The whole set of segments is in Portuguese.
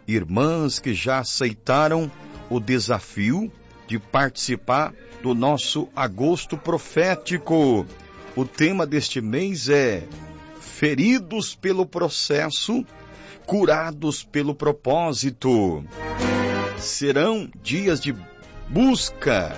irmãs que já aceitaram o desafio de participar do nosso agosto profético. O tema deste mês é feridos pelo processo, curados pelo propósito. Serão dias de busca,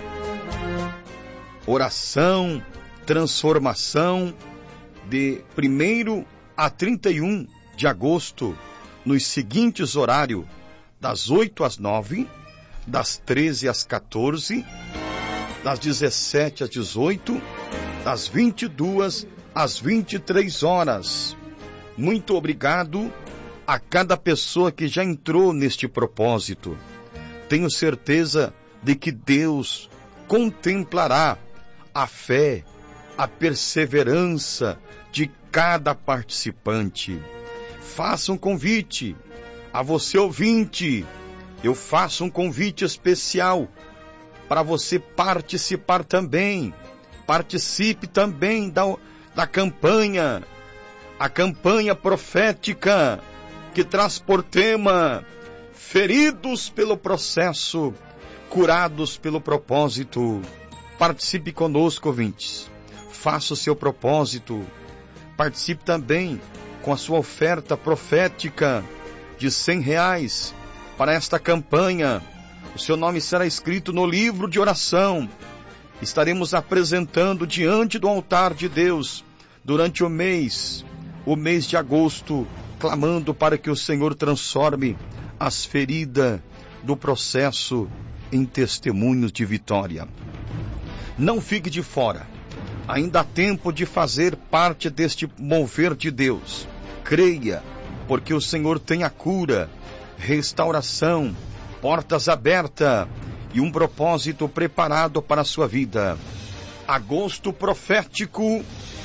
oração, transformação, de 1º a 31 de agosto, nos seguintes horários: das 8 às 9, das 13 às 14, das 17 às 18, das 22 às 23 horas. Muito obrigado a cada pessoa que já entrou neste propósito. Tenho certeza de que Deus contemplará a fé, a perseverança de cada participante. Faça um convite a você, ouvinte. Eu faço um convite especial para você participar também. Participe também da campanha, a campanha profética que traz por tema feridos pelo processo, curados pelo propósito. Participe conosco, ouvintes. Faça o seu propósito. Participe também com a sua oferta profética de R$100 para esta campanha. O seu nome será escrito no livro de oração. Estaremos apresentando diante do altar de Deus durante o mês de agosto, clamando para que o Senhor transforme as feridas do processo em testemunhos de vitória. Não fique de fora. Ainda há tempo de fazer parte deste mover de Deus. Creia, porque o Senhor tem a cura, restauração, portas abertas e um propósito preparado para a sua vida. Agosto Profético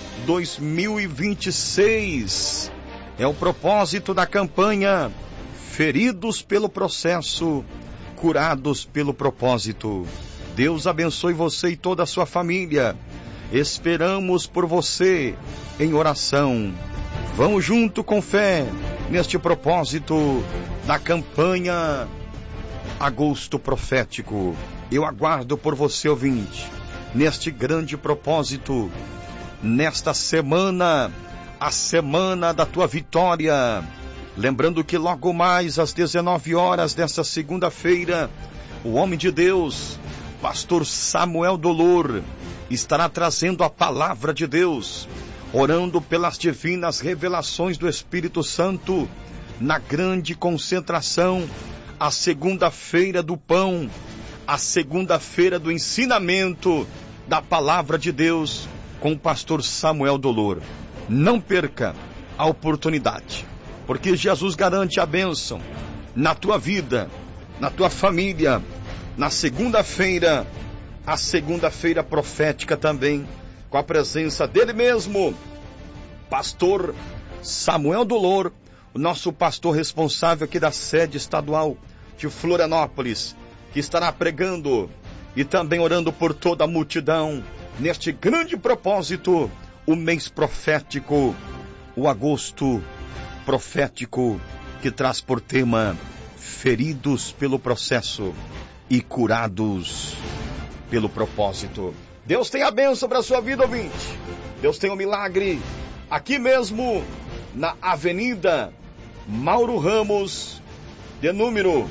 2026 é o propósito da campanha Feridos pelo Processo, Curados pelo Propósito. Deus abençoe você e toda a sua família. Esperamos por você em oração. Vamos junto com fé neste propósito da campanha Agosto Profético. Eu aguardo por você, ouvinte, neste grande propósito, nesta semana, a semana da tua vitória. Lembrando que logo mais às 19 horas desta segunda-feira, o homem de Deus, pastor Samuel Dolor, estará trazendo a palavra de Deus, orando pelas divinas revelações do Espírito Santo, na grande concentração, a segunda-feira do pão, a segunda-feira do ensinamento da palavra de Deus, com o pastor Samuel Dolor. Não perca a oportunidade, porque Jesus garante a bênção na tua vida, na tua família, na segunda-feira, a segunda-feira profética também, com a presença dele mesmo, pastor Samuel Dolor, o nosso pastor responsável aqui da sede estadual de Florianópolis, que estará pregando e também orando por toda a multidão, neste grande propósito, o mês profético, o agosto profético, que traz por tema feridos pelo processo e curados pelo propósito. Deus tem a bênção para a sua vida, ouvinte. Deus tem um milagre aqui mesmo na Avenida Mauro Ramos, de número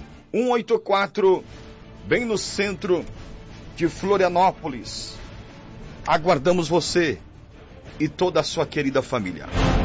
184, bem no centro de Florianópolis. Aguardamos você e toda a sua querida família.